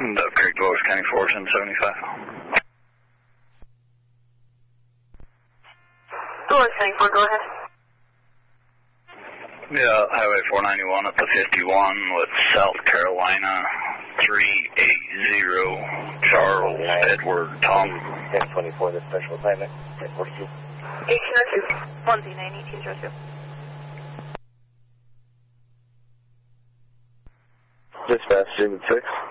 Dove Creek, Dolores County, 4775. Dolores County 4, go ahead. Yeah, Highway 491 up to 51 with South Carolina 380 Charles Edward Tom. 1024, the special assignment, 1042. 1802. 1Z9, 1802. Dispatch, Jimmy 6.